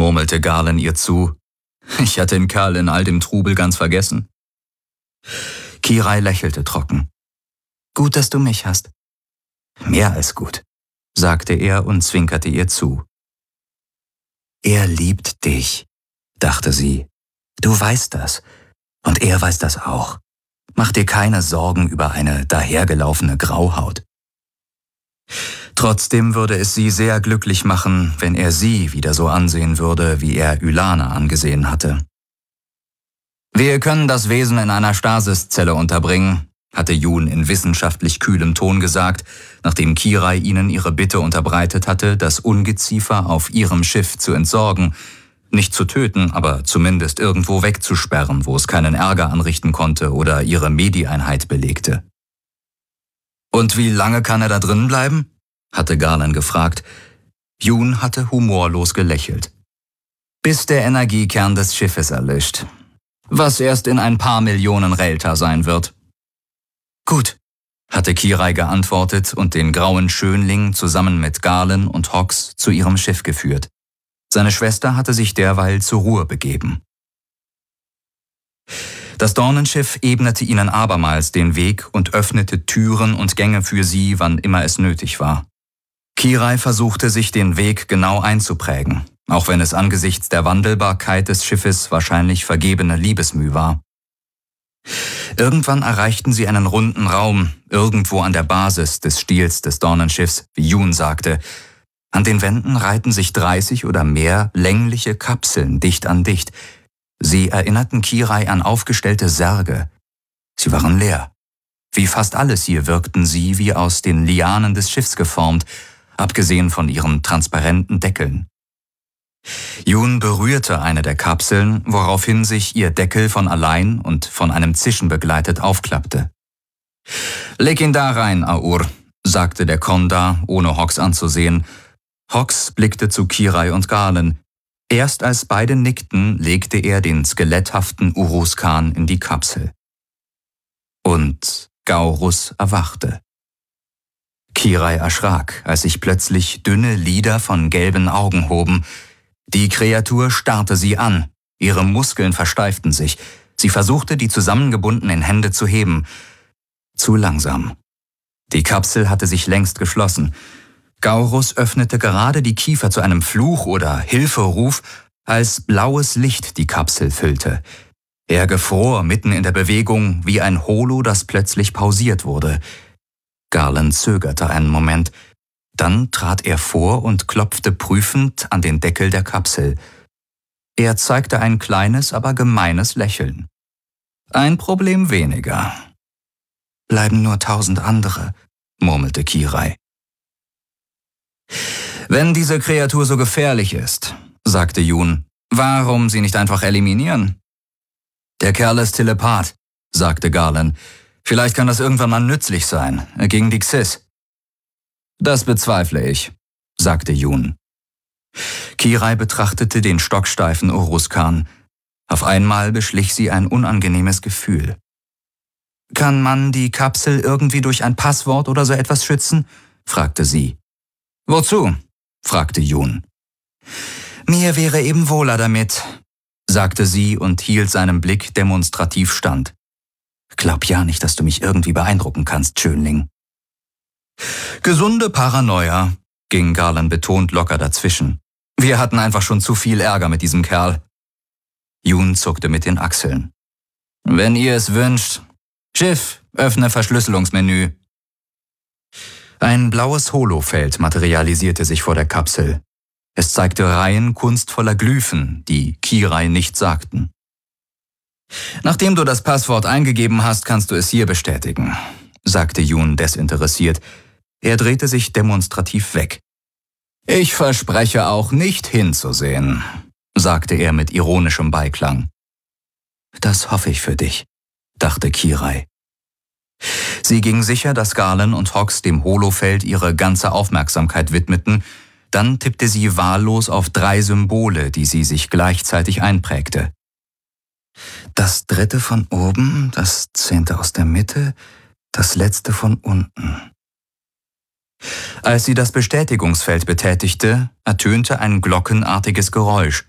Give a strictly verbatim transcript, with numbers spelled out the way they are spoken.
murmelte Garland ihr zu. »Ich hatte den Kerl in all dem Trubel ganz vergessen.« Kirai lächelte trocken. »Gut, dass du mich hast.« »Mehr als gut«, sagte er und zwinkerte ihr zu. »Er liebt dich«, dachte sie. »Du weißt das. Und er weiß das auch. Mach dir keine Sorgen über eine dahergelaufene Grauhaut.« Trotzdem würde es sie sehr glücklich machen, wenn er sie wieder so ansehen würde, wie er Ylana angesehen hatte. »Wir können das Wesen in einer Stasiszelle unterbringen«, hatte Jun in wissenschaftlich kühlem Ton gesagt, nachdem Kirai ihnen ihre Bitte unterbreitet hatte, das Ungeziefer auf ihrem Schiff zu entsorgen, nicht zu töten, aber zumindest irgendwo wegzusperren, wo es keinen Ärger anrichten konnte oder ihre Medi-Einheit belegte. »Und wie lange kann er da drin bleiben?« hatte Garland gefragt. Jun hatte humorlos gelächelt. »Bis der Energiekern des Schiffes erlischt, was erst in ein paar Millionen Relta sein wird.« »Gut«, hatte Kirai geantwortet und den grauen Schönling zusammen mit Garland und Hox zu ihrem Schiff geführt. Seine Schwester hatte sich derweil zur Ruhe begeben. Das Dornenschiff ebnete ihnen abermals den Weg und öffnete Türen und Gänge für sie, wann immer es nötig war. Kirai versuchte, sich den Weg genau einzuprägen, auch wenn es angesichts der Wandelbarkeit des Schiffes wahrscheinlich vergebene Liebesmüh war. Irgendwann erreichten sie einen runden Raum, irgendwo an der Basis des Stiels des Dornenschiffs, wie Jun sagte. An den Wänden reihten sich dreißig oder mehr längliche Kapseln dicht an dicht. Sie erinnerten Kirai an aufgestellte Särge. Sie waren leer. Wie fast alles hier wirkten sie wie aus den Lianen des Schiffs geformt, abgesehen von ihren transparenten Deckeln. Jun berührte eine der Kapseln, woraufhin sich ihr Deckel von allein und von einem Zischen begleitet aufklappte. »Leg ihn da rein, Aur«, sagte der Kondar, ohne Hox anzusehen. Hox blickte zu Kirai und Garland. Erst als beide nickten, legte er den skeletthaften Uruzkan in die Kapsel. Und Gaurus erwachte. Kirai erschrak, als sich plötzlich dünne Lider von gelben Augen hoben. Die Kreatur starrte sie an, ihre Muskeln versteiften sich. Sie versuchte, die zusammengebundenen Hände zu heben. Zu langsam. Die Kapsel hatte sich längst geschlossen. Gaurus öffnete gerade die Kiefer zu einem Fluch oder Hilferuf, als blaues Licht die Kapsel füllte. Er gefror mitten in der Bewegung wie ein Holo, das plötzlich pausiert wurde. Garland zögerte einen Moment. Dann trat er vor und klopfte prüfend an den Deckel der Kapsel. Er zeigte ein kleines, aber gemeines Lächeln. »Ein Problem weniger.« »Bleiben nur tausend andere«, murmelte Kirai. »Wenn diese Kreatur so gefährlich ist«, sagte Jun, »warum sie nicht einfach eliminieren?« »Der Kerl ist Telepath«, sagte Garland. »Vielleicht kann das irgendwann mal nützlich sein, gegen die Xyz.« »Das bezweifle ich«, sagte Jun. Kirai betrachtete den stocksteifen Uruzkan. Auf einmal beschlich sie ein unangenehmes Gefühl. »Kann man die Kapsel irgendwie durch ein Passwort oder so etwas schützen?« fragte sie. »Wozu?« fragte Jun. »Mir wäre eben wohler damit«, sagte sie und hielt seinem Blick demonstrativ stand. »Glaub ja nicht, dass du mich irgendwie beeindrucken kannst, Schönling.« »Gesunde Paranoia«, ging Garland betont locker dazwischen. »Wir hatten einfach schon zu viel Ärger mit diesem Kerl.« Jun zuckte mit den Achseln. »Wenn ihr es wünscht. Schiff, öffne Verschlüsselungsmenü.« Ein blaues Holofeld materialisierte sich vor der Kapsel. Es zeigte Reihen kunstvoller Glyphen, die Kirai nicht sagten. »Nachdem du das Passwort eingegeben hast, kannst du es hier bestätigen«, sagte Jun desinteressiert. Er drehte sich demonstrativ weg. »Ich verspreche auch nicht hinzusehen«, sagte er mit ironischem Beiklang. »Das hoffe ich für dich«, dachte Kirai. Sie ging sicher, dass Garland und Hox dem Holofeld ihre ganze Aufmerksamkeit widmeten. Dann tippte sie wahllos auf drei Symbole, die sie sich gleichzeitig einprägte. Das dritte von oben, das zehnte aus der Mitte, das letzte von unten. Als sie das Bestätigungsfeld betätigte, ertönte ein glockenartiges Geräusch.